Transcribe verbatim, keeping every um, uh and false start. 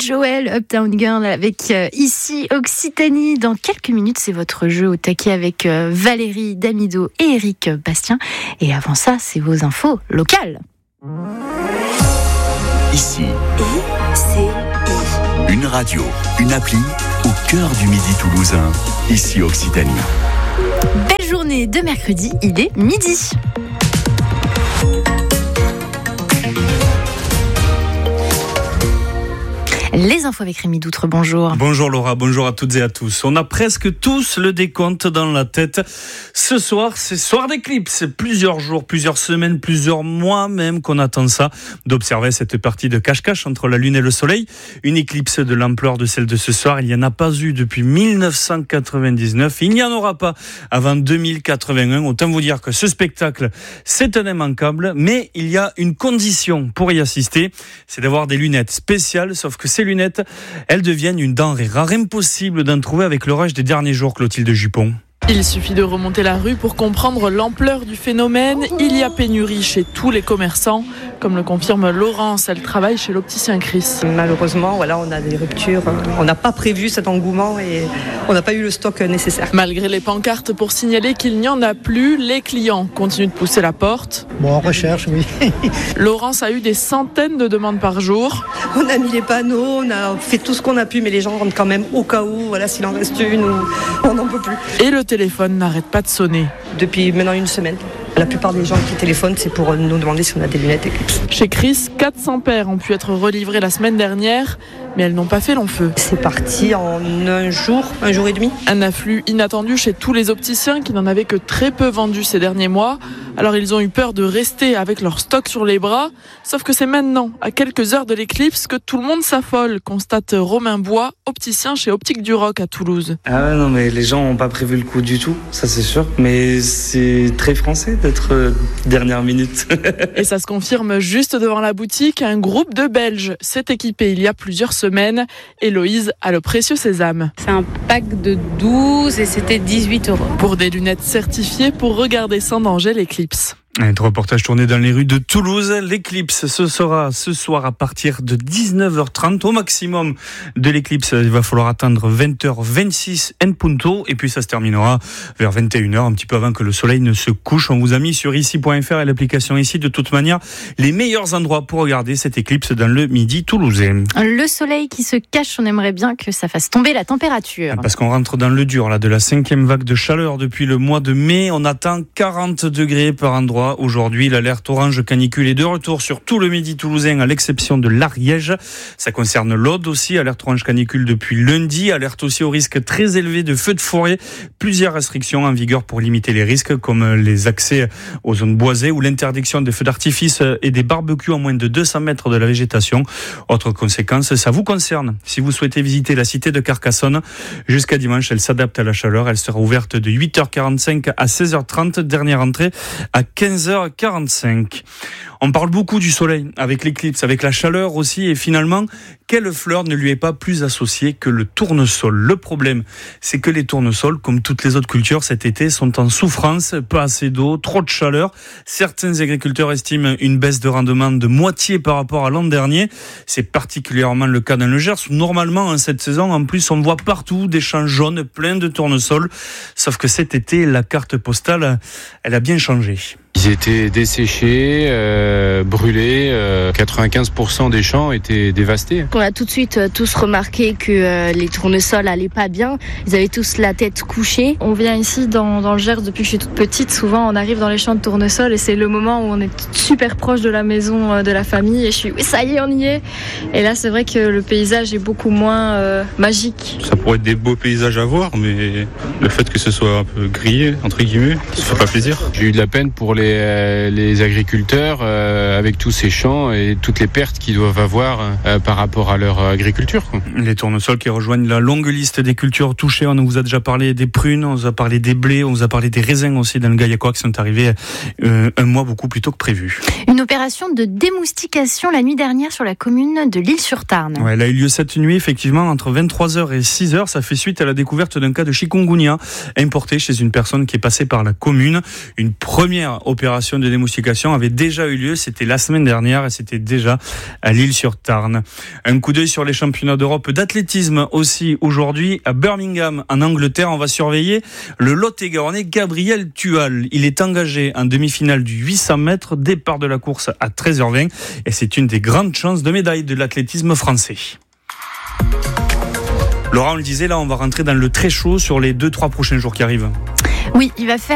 Joël, Uptown Girl avec euh, ici Occitanie. Dans quelques minutes, c'est votre jeu au taquet avec euh, Valérie Damido et Eric Bastien. Et avant ça, c'est vos infos locales. Ici, I C I. une radio, une appli au cœur du Midi toulousain. Ici Occitanie. Belle journée de mercredi, il est midi. Les infos avec Rémi Doutre, bonjour. Bonjour Laura, bonjour à toutes et à tous. On a presque tous le décompte dans la tête. Ce soir, c'est soir d'éclipse. Plusieurs jours, plusieurs semaines, plusieurs mois même qu'on attend ça, d'observer cette partie de cache-cache entre la Lune et le Soleil. Une éclipse de l'ampleur de celle de ce soir, il n'y en a pas eu depuis dix-neuf cent quatre-vingt-dix-neuf. Il n'y en aura pas avant deux mille quatre-vingt-un. Autant vous dire que ce spectacle, c'est un immanquable, mais il y a une condition pour y assister, c'est d'avoir des lunettes spéciales, sauf que ces lunettes, elles deviennent une denrée rare, impossible d'en trouver avec l'orage des derniers jours, Clotilde Jupon. Il suffit de remonter la rue pour comprendre l'ampleur du phénomène. Il y a pénurie chez tous les commerçants, comme le confirme Laurence. Elle travaille chez l'opticien Chris. Malheureusement, voilà, on a des ruptures. On n'a pas prévu cet engouement et on n'a pas eu le stock nécessaire. Malgré les pancartes pour signaler qu'il n'y en a plus, les clients continuent de pousser la porte. Bon, on recherche, oui. Laurence a eu des centaines de demandes par jour. On a mis les panneaux, on a fait tout ce qu'on a pu, mais les gens rentrent quand même au cas où, voilà, s'il en reste une, ou on n'en peut plus. Et le téléphone n'arrête pas de sonner. Depuis maintenant une semaine, la plupart des gens qui téléphonent, c'est pour nous demander si on a des lunettes Eclipse. Chez Chris, quatre cents paires ont pu être relivrées la semaine dernière, mais elles n'ont pas fait long feu. C'est parti en un jour, un jour et demi. Un afflux inattendu chez tous les opticiens qui n'en avaient que très peu vendu ces derniers mois. Alors ils ont eu peur de rester avec leur stock sur les bras. Sauf que c'est maintenant, à quelques heures de l'éclipse, que tout le monde s'affole, constate Romain Bois, opticien chez Optique du Roc à Toulouse. Ah ouais, non, mais les gens n'ont pas prévu le coup du tout, ça c'est sûr. Mais c'est très français d'être euh, dernière minute. Et ça se confirme juste devant la boutique. Un groupe de Belges s'est équipé il y a plusieurs semaines. Héloïse a le précieux sésame. C'est un pack de douze et c'était dix-huit euros. Pour des lunettes certifiées pour regarder sans danger l'éclipse. Un reportage tourné dans les rues de Toulouse. L'éclipse, ce sera ce soir à partir de dix-neuf heures trente. Au maximum de l'éclipse, il va falloir attendre vingt heures vingt-six en punto. Et puis ça se terminera vers vingt et une heures, un petit peu avant que le soleil ne se couche. On vous a mis sur ici point f r et l'application ici, de toute manière, les meilleurs endroits pour regarder cette éclipse dans le Midi toulousain. Le soleil qui se cache, on aimerait bien que ça fasse tomber la température. Parce qu'on rentre dans le dur là, de la cinquième vague de chaleur depuis le mois de mai. On attend quarante degrés par endroit. Aujourd'hui, l'alerte orange canicule est de retour sur tout le Midi toulousain, à l'exception de l'Ariège. Ça concerne l'Aude aussi, alerte orange canicule depuis lundi. Alerte aussi au risque très élevé de feux de forêt. Plusieurs restrictions en vigueur pour limiter les risques, comme les accès aux zones boisées ou l'interdiction des feux d'artifice et des barbecues à moins de deux cents mètres de la végétation. Autre conséquence, ça vous concerne. Si vous souhaitez visiter la cité de Carcassonne, jusqu'à dimanche, elle s'adapte à la chaleur. Elle sera ouverte de huit heures quarante-cinq à seize heures trente. Dernière entrée à quinze heures quarante-cinq. On parle beaucoup du soleil avec l'éclipse, avec la chaleur aussi, et finalement, quelle fleur ne lui est pas plus associée que le tournesol? Le problème, c'est que les tournesols, comme toutes les autres cultures cet été, sont en souffrance, pas assez d'eau, trop de chaleur. Certains agriculteurs estiment une baisse de rendement de moitié par rapport à l'an dernier. C'est particulièrement le cas dans le Gers, où normalement, en cette saison, en plus, on voit partout des champs jaunes pleins de tournesols. Sauf que cet été, la carte postale, elle a bien changé. Ils étaient desséchés, euh, brûlés, euh, quatre-vingt-quinze pour cent des champs étaient dévastés. On a tout de suite euh, tous remarqué que euh, les tournesols allaient pas bien, ils avaient tous la tête couchée. On vient ici dans, dans le Gers depuis que je suis toute petite, souvent on arrive dans les champs de tournesols et c'est le moment où on est super proche de la maison euh, de la famille et je suis oui, ça y est, on y est. Et là c'est vrai que le paysage est beaucoup moins euh, magique. Ça pourrait être des beaux paysages à voir, mais le fait que ce soit un peu grillé, entre guillemets, ça fait pas plaisir. J'ai eu de la peine pour les Les, les agriculteurs euh, avec tous ces champs et toutes les pertes qu'ils doivent avoir euh, par rapport à leur agriculture, quoi. Les tournesols qui rejoignent la longue liste des cultures touchées. On vous a déjà parlé des prunes, on vous a parlé des blés, on vous a parlé des raisins aussi dans le Gaillacois qui sont arrivés euh, un mois beaucoup plus tôt que prévu. Une opération de démoustication la nuit dernière sur la commune de l'Île-sur-Tarn. Ouais, elle a eu lieu cette nuit, effectivement, entre vingt-trois heures et six heures. Ça fait suite à la découverte d'un cas de chikungunya importé chez une personne qui est passée par la commune. Une première opération de démoustication avait déjà eu lieu, c'était la semaine dernière et c'était déjà à l'Île-sur-Tarn. Un Un coup d'œil sur les championnats d'Europe d'athlétisme aussi aujourd'hui à Birmingham en Angleterre. On va surveiller le Lot-et-Garonnais Gabriel Tual. Il est engagé en demi-finale du huit cents mètres, départ de la course à treize heures vingt et c'est une des grandes chances de médaille de l'athlétisme français. Laurent, on le disait, là on va rentrer dans le très chaud sur les deux trois prochains jours qui arrivent. Oui, il va faire